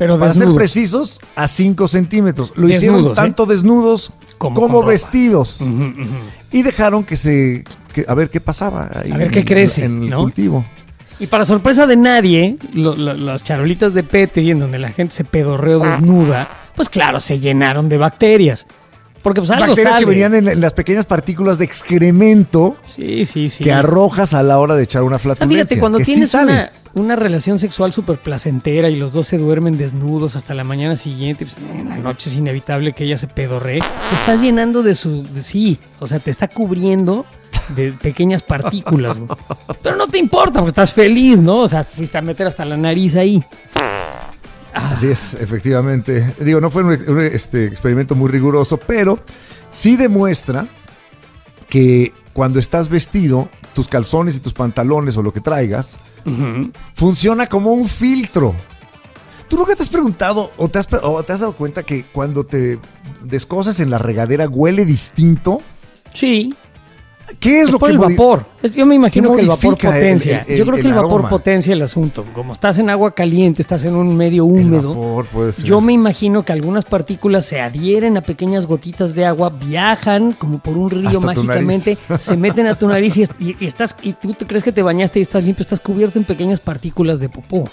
Pero para desnudos. ser precisos, a 5 centímetros. Lo Desnudos, hicieron tanto desnudos como con vestidos. ropa. Y dejaron a ver qué pasaba ahí A ver qué crece, en el ¿no? cultivo. Y para sorpresa de nadie, las charolitas de Petri, en donde la gente se pedorreó desnuda, pues claro, se llenaron de bacterias. Porque pues algo Bacterias sale. que venían en las pequeñas partículas de excremento Sí. que arrojas a la hora de echar una O sea, flatulencia. fíjate, cuando que sí tienes sale. una relación sexual súper placentera y los dos se duermen desnudos hasta la mañana siguiente, pues, en la noche es inevitable que ella se pedorree, te estás llenando sí, o sea, te está cubriendo de pequeñas partículas, güey. Pero no te importa porque estás feliz, ¿no? O sea, fuiste a meter hasta la nariz ahí. Así es, efectivamente. Digo, no fue un experimento muy riguroso, pero sí demuestra que cuando estás vestido, tus calzones y tus pantalones o lo que traigas, funciona como un filtro. ¿Tú nunca te has preguntado o te has dado cuenta que cuando te descoses en la regadera huele distinto? Sí. ¿Qué es lo por que el vapor. Yo me imagino que el vapor modifica potencia. Yo creo que el vapor aroma? potencia el asunto. Como estás en agua caliente, estás en un medio húmedo. El vapor puede ser. Yo me imagino que algunas partículas se adhieren a pequeñas gotitas de agua, viajan como por un río Hasta tu mágicamente, se meten a tu nariz y tú te crees que te bañaste y estás limpio, estás cubierto en pequeñas partículas de popó.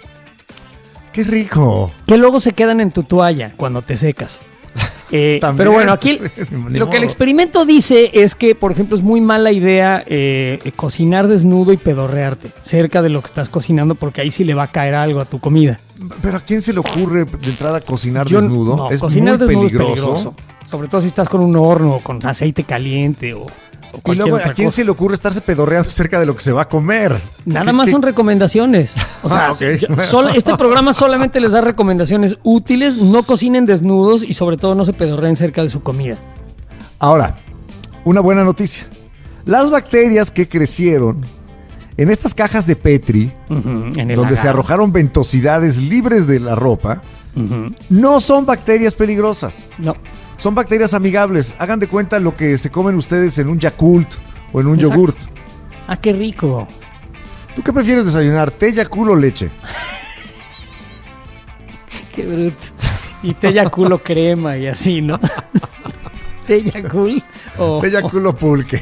¡Qué rico! Que luego se quedan en tu toalla cuando te secas. Pero bueno, aquí lo que el experimento dice es que, por ejemplo, es muy mala idea cocinar desnudo y pedorrearte cerca de lo que estás cocinando, porque ahí sí le va a caer algo a tu comida. ¿Pero a quién se le ocurre de entrada cocinar desnudo? No, Es cocinar muy desnudo peligroso. es peligroso. Sobre todo si estás con un horno o con aceite caliente o Y cualquier luego, otra ¿a quién cosa. se le ocurre estarse pedorreando cerca de lo que se va a comer? Nada más son recomendaciones. O sea, Ok. este programa solamente les da recomendaciones útiles. No cocinen desnudos y sobre todo no se pedorreen cerca de su comida. Ahora, una buena noticia. Las bacterias que crecieron en estas cajas de Petri, En el donde se lagar. arrojaron ventosidades libres de la ropa, Ujú. no son bacterias peligrosas. No. Son bacterias amigables. Hagan de cuenta lo que se comen ustedes en un Yakult o en un Exacto. yogurt. Ah, qué rico. ¿Tú qué prefieres desayunar? ¿Té, Yakult o leche? Qué bruto. Y té Yakult o crema y así, ¿no? Té Yakult o Té, Yakult o pulque.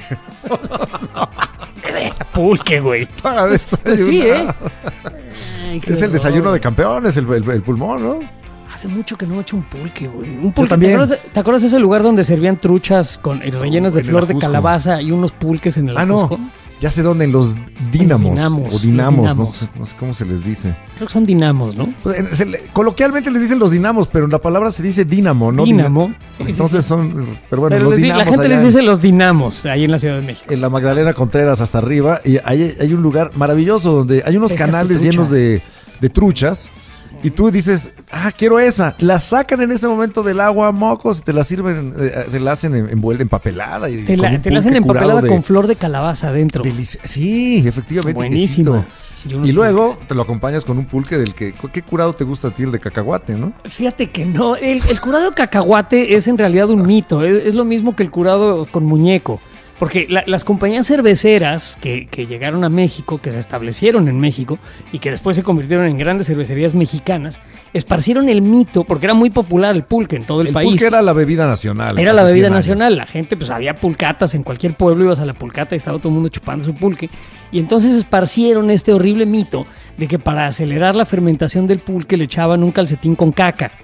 pulque, güey. Para desayunar. Pues sí, ¿eh? Ay, qué Es el horror. desayuno de campeones, el pulmón, ¿no? Hace mucho que no he hecho un pulque, güey. Un pulque. también. ¿Te acuerdas de ese lugar donde servían truchas rellenas de en el flor de Ajusco. calabaza y unos pulques en el Ah, Ajusco? no. Ya sé dónde, en los dinamos. dinamos, O dinamos, los no dinamos. sé cómo se les dice. Creo que son dinamos, ¿no? Pues, coloquialmente les dicen los dinamos, pero en la palabra se dice dínamo, ¿no? Dínamo. Sí, sí, Entonces sí. son, pero bueno, Pero los la dinamos gente les allá dice los dinamos ahí en la Ciudad de México. en la Magdalena Contreras hasta arriba, y hay un lugar maravilloso donde hay unos Pescas tu canales trucha. llenos de truchas, y tú dices, quiero esa. La sacan en ese momento del agua, mocos, y te la sirven, te la hacen envuelta, empapelada. Y Te con la un hacen pulque empapelada curado de- con flor de calabaza adentro. Sí, efectivamente. Buenísima. quesito. Y luego te lo acompañas con un pulque del que... ¿Qué curado te gusta a ti? El de cacahuate, ¿no? Fíjate que no, el curado de cacahuate es en realidad un mito, es lo mismo que el curado con muñeco, porque las compañías cerveceras que llegaron a México, que se establecieron en México y que después se convirtieron en grandes cervecerías mexicanas, esparcieron el mito, porque era muy popular el pulque en todo el país. pulque era la bebida nacional. Era la hace bebida 100 años. nacional, la gente pues había pulcatas en cualquier pueblo, ibas a la pulcata y estaba todo el mundo chupando su pulque. Y entonces esparcieron este horrible mito de que para acelerar la fermentación del pulque le echaban un calcetín con caca.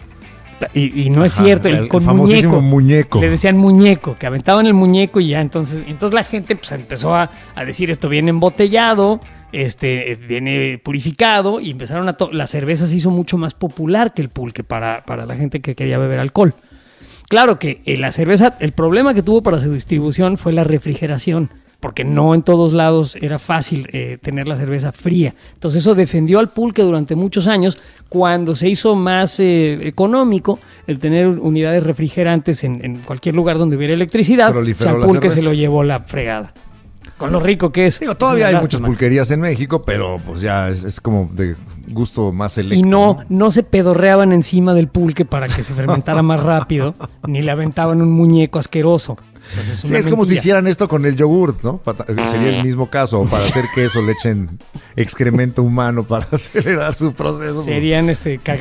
Y no es Ajá, cierto, el con famosísimo muñeco. Le decían muñeco, que aventaban el muñeco y ya entonces la gente pues empezó a decir esto viene embotellado, viene purificado y empezaron la cerveza se hizo mucho más popular que el pulque para la gente que quería beber alcohol. Claro que la cerveza, el problema que tuvo para su distribución fue la refrigeración, porque no en todos lados era fácil tener la cerveza fría. Entonces eso defendió al pulque durante muchos años. Cuando se hizo más económico el tener unidades refrigerantes en cualquier lugar donde hubiera electricidad, Proliferó al la pulque se cerveza. lo llevó la fregada. Con lo rico que es. Digo, todavía Es hay una muchas lástima. pulquerías en México, pero pues ya es como de gusto más selecto. Y no se pedorreaban encima del pulque para que se fermentara más rápido, ni le aventaban un muñeco asqueroso. Entonces, Sí, una es como si mentira. hicieran esto con el yogurt, ¿no? Sería el mismo caso. O para hacer queso le echen excremento humano para acelerar su proceso. Pues, Serían